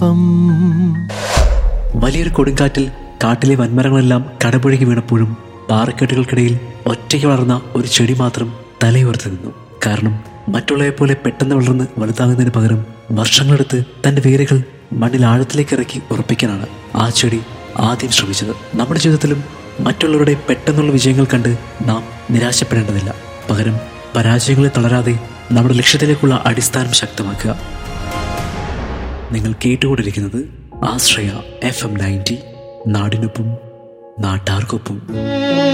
വലിയൊരു കൊടുങ്കാറ്റിൽ കാട്ടിലെ വൻമരങ്ങളെല്ലാം കടപുഴകി വീണപ്പോഴും പാറക്കെട്ടുകൾക്കിടയിൽ ഒറ്റയ്ക്ക് വളർന്ന ഒരു ചെടി മാത്രം തലയുയർത്തി നിന്നു. കാരണം മറ്റുള്ളവയെ പോലെ പെട്ടെന്ന് വളർന്ന് വലുതാകുന്നതിന് പകരം വർഷങ്ങളെടുത്ത് തന്റെ വേരുകൾ മണ്ണിൽ ആഴത്തിലേക്ക് ഇറക്കി ഉറപ്പിക്കാനാണ് ആ ചെടി ആദ്യം ശ്രമിച്ചത്. നമ്മുടെ ജീവിതത്തിലും മറ്റുള്ളവരുടെ പെട്ടെന്നുള്ള വിജയങ്ങൾ കണ്ട് നാം നിരാശപ്പെടേണ്ടതില്ല. പകരം പരാജയങ്ങളെ തളരാതെ നമ്മുടെ ലക്ഷ്യത്തിലേക്കുള്ള അടിസ്ഥാനം ശക്തമാക്കുക. നിങ്ങൾ കേട്ടുകൊണ്ടിരിക്കുന്നത് ആശ്രയ FM 90, നാടിനൊപ്പം നാട്ടാർക്കൊപ്പം.